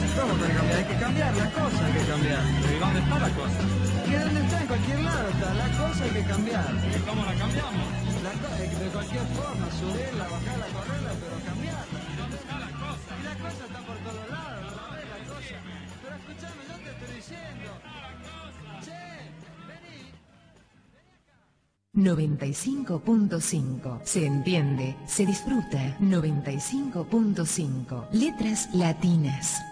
¿Cómo para cambiar? Hay que cambiar, la cosa hay que cambiar. ¿Y dónde está la cosa? ¿Y dónde está? En cualquier lado está. La cosa hay que cambiar. ¿Y cómo la cambiamos? De cualquier forma, subirla, bajarla, correrla, pero cambiarla. ¿Y dónde está la cosa? Y la cosa está por todos lados, ¿no sabés la cosa? Pero escuchame, yo te estoy diciendo. Che, vení. 95.5. Se entiende, se disfruta. 95.5. Letras latinas.